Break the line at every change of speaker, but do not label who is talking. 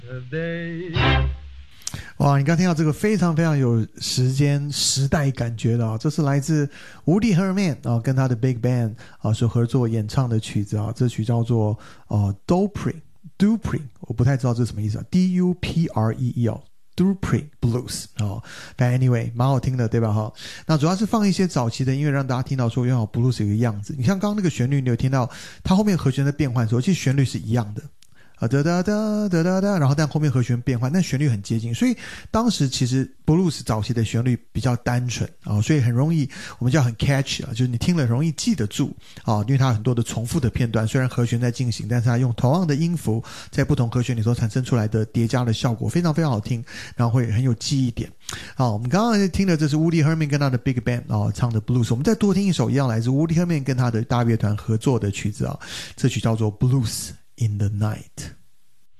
哇，你刚听到这个非常非常有时代感觉的这是来自 Woody Herman 跟他的 Big Band 所合作演唱的曲子这曲叫做Dupre， 我不太知道这是什么意思Dupree Dupre Blues但 anyway 蛮好听的对吧那主要是放一些早期的音乐让大家听到说原来 Blues 有个样子。你像刚刚那个旋律你有听到它后面和弦的变换的时候其实旋律是一样的哒哒哒哒哒哒，然后但后面和弦变换，但旋律很接近，所以当时其实 blues 早期的旋律比较单纯所以很容易我们叫很 catchy 就是你听了容易记得住因为它有很多的重复的片段，虽然和弦在进行，但是它用同样的音符在不同和弦里头产生出来的叠加的效果非常非常好听，然后会很有记忆点。我们刚刚听的这是 Woody Herman 跟他的 Big Band 唱的 blues， 我们再多听一首一样来自 Woody Herman 跟他的大乐团合作的曲子这曲叫做 Blues in the Night。